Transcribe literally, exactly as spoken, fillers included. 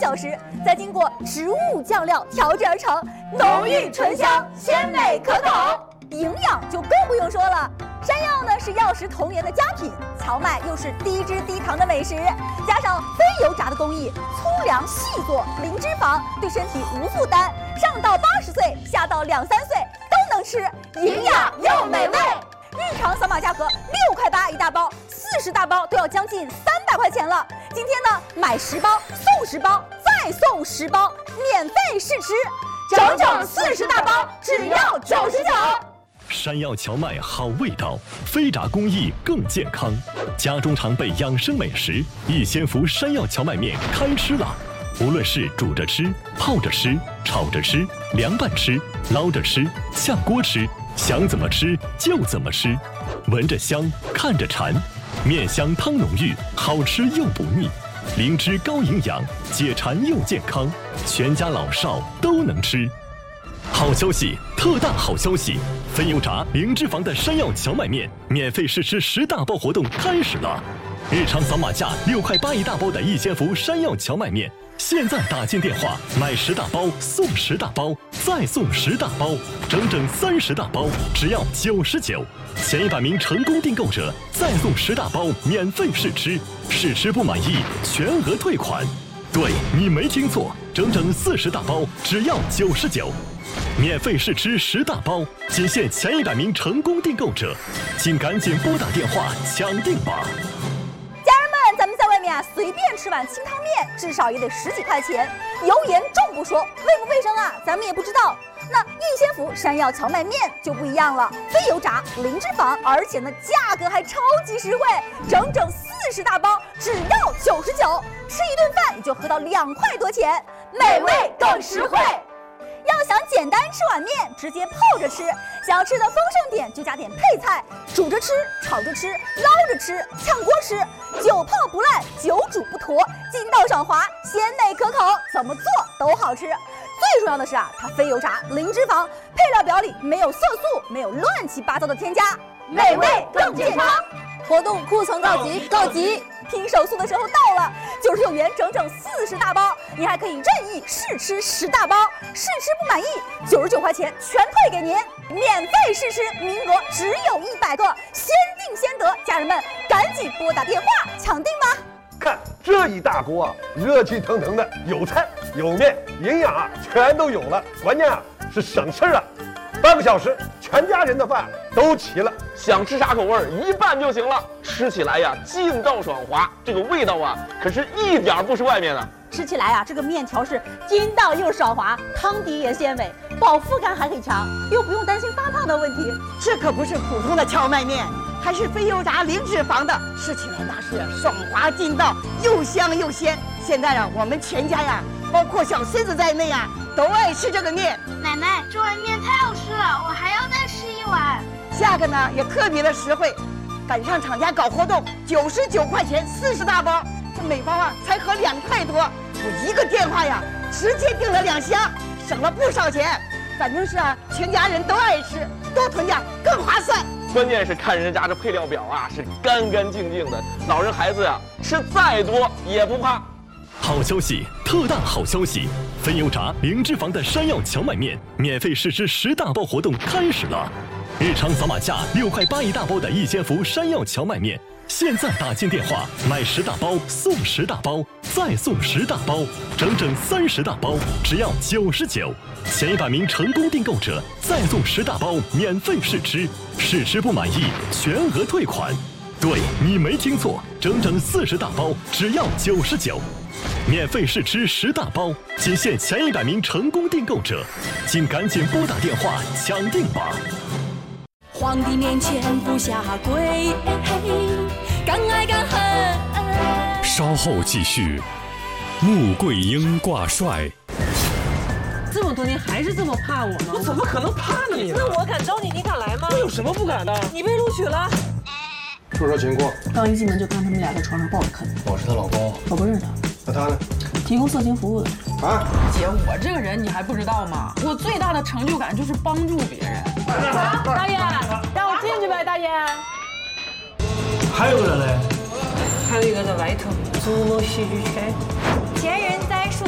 小时，再经过植物酱料调制而成，浓郁醇香，鲜美可口。营养就更不用说了。山药呢是药食同源的佳品，荞麦又是低脂低糖的美食，加上非油炸的工艺，粗粮细做，零脂肪，对身体无负担。上到八十岁，下到两三岁都能吃，营养又美味。日常扫码价格六块八一大包，四十大包都要将近三百块钱了。今天呢，买十包送十包，再送十包，免费试吃，整整四十大包，只要九十九。 山药荞麦好味道，非炸工艺更健康。家中常备养生美食，益仙福山药荞麦面开吃了。无论是煮着吃、泡着吃、炒着吃、凉拌吃、捞着吃、下锅吃，想怎么吃就怎么吃。闻着香，看着馋，面香汤浓郁，好吃又不腻。灵芝高营养，解馋又健康，全家老少都能吃。好消息，特大好消息！非油炸、零脂肪的山药荞麦面免费试吃十大包活动开始了。日常扫码价六块八一大包的益仙福山药荞麦面，现在打进电话买十大包送十大包，再送十大包，整整三十大包，只要九十九。前一百名成功订购者再送十大包免费试吃，试吃不满意全额退款。对，你没听错，整整四十大包，只要九十九。免费试吃十大包，仅限前一百名成功订购者，请赶紧拨打电话抢订吧！ 家人们，咱们在外面啊，随便吃碗清汤面，至少也得十几块钱，油盐重不说，卫不卫生啊，咱们也不知道。那益仙福山药荞麦面就不一样了，非油炸，零脂肪，而且呢价格还超级实惠，整整四十大包，只要九十九，吃一顿饭也就合到两块多钱，美味更实惠。要想简单吃碗面，直接泡着吃；想要吃的丰盛点，就加点配菜，煮着吃、炒着吃、捞着吃、炝锅吃，久泡不烂，久煮不坨，筋道爽滑，鲜美可口，怎么做都好吃。最重要的是啊，它非油炸，零脂肪，配料表里没有色素，没有乱七八糟的添加，美味更健康。活动库存告急，告急！拼手速的时候到了，九十九元整整四十大包，你还可以任意试吃十大包，试吃不满意，九十九块钱全退给您，免费试吃，名额只有一百个，先定先得，家人们赶紧拨打电话抢订吧！ 看这一大锅啊，热气腾腾的，有菜有面，营养啊全都有了，关键啊是省事儿了。半个小时，全家人的饭都齐了， 想吃啥口味儿，一拌就行了。吃起来呀，劲道爽滑，这个味道啊，可是一点不是外面的。 吃起来啊，这个面条是筋道又爽滑，汤底也鲜美，饱腹感还很强，又不用担心发胖的问题。 这可不是普通的荞麦面，还是非油炸零脂肪的，吃起来那是爽滑劲道，又香又鲜。现在啊，我们全家呀，包括小孙子在内啊，都爱吃这个面。 奶奶，这碗面太好吃了，我还要再吃一碗。 价格呢也特别的实惠，赶上厂家搞活动，九十九块钱四十大包，这每包啊才合两块多。我一个电话呀，直接订了两箱，省了不少钱。反正是啊，全家人都爱吃，多囤点更划算。 关键是看人家这配料表啊，是干干净净的，老人孩子呀、啊、吃再多也不怕。 好消息，特大好消息！非油炸、零脂肪的山药荞麦面免费试吃十大包活动开始了。日常扫码价六块八一大包的益仙福山药荞麦面，现在打进电话买十大包送十大包，再送十大包，整整三十大包，只要九十九。前一百名成功订购者再送十大包免费试吃，试吃不满意全额退款。对，你没听错，整整四十大包，只要九十九。免费试吃十大包，仅限前一百名成功订购者，请赶紧拨打电话抢订吧！ 皇帝面前不下跪，敢爱敢恨。 稍后继续，穆桂英挂帅。 这么多年还是这么怕我吗？ 我怎么可能怕你呢？ 那我敢招你，你敢来吗？ 我有什么不敢的？ 你被录取了。 说说情况。 刚一进门就看他们俩在床上抱着啃。 我是她老公。 我不认识他。 那他呢？ 提供色情服务的。 啊？ 姐，我这个人你还不知道吗？我最大的成就感就是帮助别人。 啊，大爷，让我进去呗，大爷。 还有个人嘞？ 还有一个在外头，祖母戏剧圈。 前人栽树